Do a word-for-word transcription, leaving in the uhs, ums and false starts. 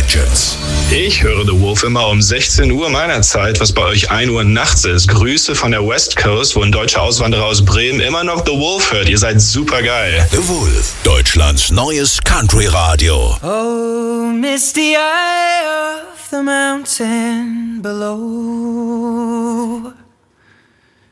Legends. Ich höre The Wolf immer um sechzehn Uhr meiner Zeit, was bei euch ein Uhr nachts ist. Grüße von der West Coast, wo ein deutscher Auswanderer aus Bremen immer noch The Wolf hört. Ihr seid super geil. The Wolf, Deutschlands neues Country-Radio. Oh, misty eye of the mountain below.